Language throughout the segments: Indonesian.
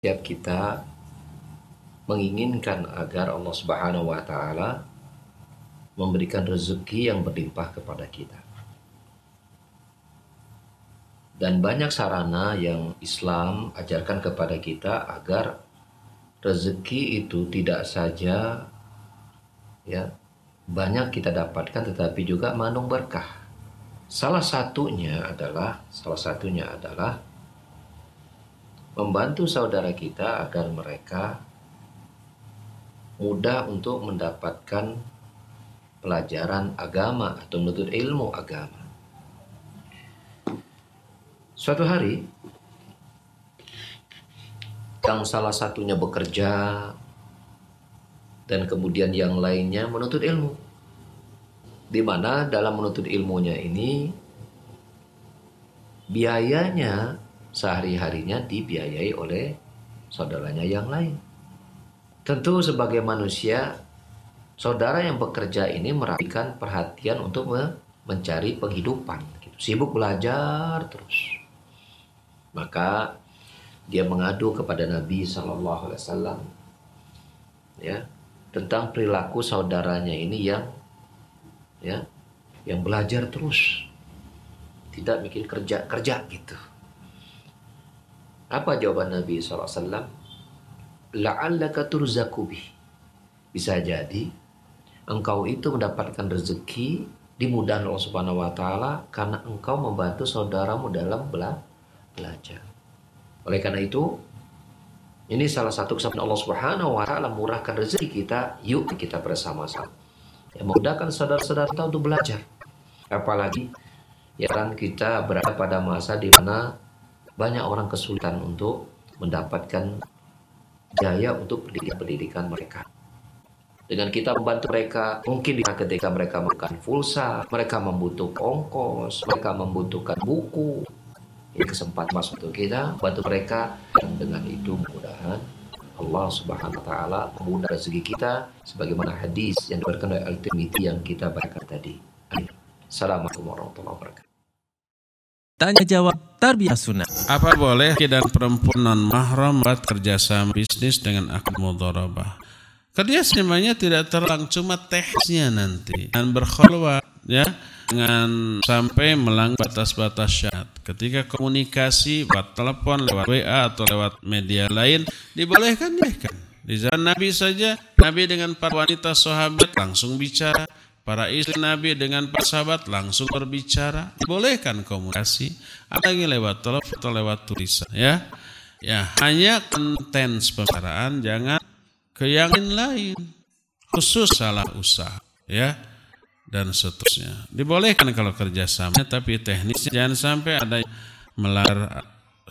Setiap kita menginginkan agar Allah Subhanahu wa taala memberikan rezeki yang berlimpah kepada kita. Dan banyak sarana yang Islam ajarkan kepada kita agar rezeki itu tidak saja banyak kita dapatkan, tetapi juga mengandung berkah. Salah satunya adalah membantu saudara kita agar mereka mudah untuk mendapatkan pelajaran agama atau menuntut ilmu agama. Suatu hari, yang salah satunya bekerja dan kemudian yang lainnya menuntut ilmu, di mana dalam menuntut ilmunya ini biayanya sehari-harinya dibiayai oleh saudaranya yang lain. Tentu sebagai manusia, saudara yang bekerja ini merapikan perhatian untuk mencari penghidupan, sibuk belajar terus. Maka dia mengadu kepada Nabi SAW tentang perilaku saudaranya ini yang belajar terus, tidak mikir kerja gitu. Apa jawaban Nabi SAW? La'allaka turzaku bih. Bisa jadi engkau itu mendapatkan rezeki dimudahan Allah Subhanahu wa taala karena engkau membantu saudaramu dalam belajar. Oleh karena itu, ini salah satu kesempatan Allah Subhanahu wa taala murahkan rezeki kita. Yuk kita bersama-sama memudahkan saudara-saudara kita untuk belajar. Apalagi kan kita berada pada masa di mana banyak orang kesulitan untuk mendapatkan biaya untuk pendidikan mereka. Dengan kita membantu mereka, mungkin ketika mereka makan pulsa, mereka membutuhkan ongkos, mereka membutuhkan buku. Ini kesempatan masuk untuk kita bantu mereka, dan dengan itu mudah-mudahan Allah Subhanahu wa taala memudah rezeki kita sebagaimana hadis yang diberikan oleh Al-Tirmidzi yang kita bacakan tadi. Amin. Assalamualaikum warahmatullahi wabarakatuh. Tanya jawab Tarbiyah Sunnah. Apa boleh laki dan perempuan non-mahram buat kerjasama bisnis dengan akad mudharabah? Kerjasamanya tidak terlarang, cuma teknisnya nanti dan berkhulwat dengan sampai melanggar batas-batas syarat. Ketika komunikasi lewat telepon, lewat WA atau lewat media lain dibolehkan. Di zaman Nabi saja, Nabi dengan para wanita sahabat langsung bicara. Para istri Nabi dengan para sahabat langsung berbicara. Dibolehkan komunikasi, apalagi lewat telepon atau lewat tulisan. Hanya konten pembicaraan, jangan ke yang lain, khusus salah usaha, dan seterusnya. Dibolehkan kalau kerjasama, tapi teknisnya jangan sampai ada yang melanggar.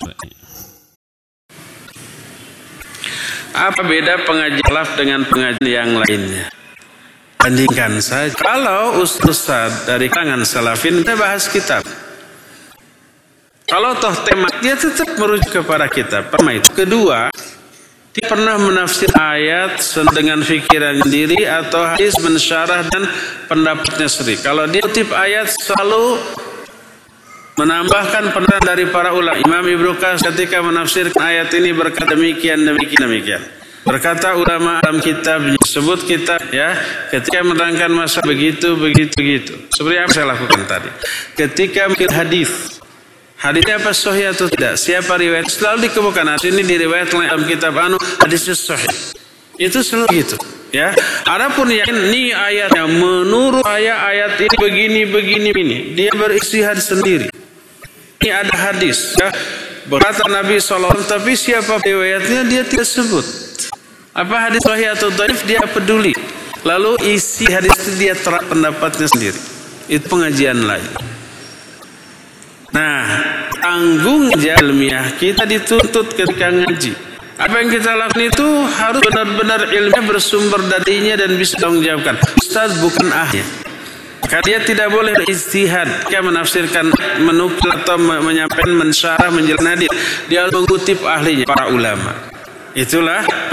Apa beda pengajian salaf dengan pengajian yang lainnya? Bandingkan saja. Kalau ustaz dari kalangan salafin, kita bahas kitab. Kalau toh tema, dia tetap merujuk kepada kitab. Pertama itu. Kedua, dia pernah menafsir ayat dengan fikiran sendiri atau hadis mensyarah dan pendapatnya sendiri. Kalau dia kutip ayat selalu menambahkan pendapat dari para ulama. Imam Ibnu Katsir ketika menafsirkan ayat ini berkata demikian. Berkata ulama dalam kitabnya, sebut kitab ketika menerangkan masalah begitu. Seperti apa saya lakukan tadi. Ketika mikir hadisnya apa sahih atau tidak, siapa riwayat, selalu dikemukakan hadis ini diriwayatkan dalam kitab hadisnya sahih. Itu selalu gitu. Adapun yang ini ayatnya menurut ayat ini begini, dia beristihad sendiri. Ini ada hadis berkata Nabi SAW, tapi siapa riwayatnya dia tidak sebut. Apa hadis sahih atau dhaif dia peduli. Lalu isi hadis itu dia terap pendapatnya sendiri. Itu pengajian lain. Nah, tanggung jawab ilmiah kita dituntut ketika ngaji. Apa yang kita lakukan itu harus benar-benar ilmiah, bersumber darinya dan bisa tanggung jawabkan. Ustaz bukan ahli. Maka dia tidak boleh ijtihad ketika menafsirkan, menukil atau menyampaikan, mensyarah, menjelaskan hadis. Dia harus mengutip ahlinya, para ulama. Itulah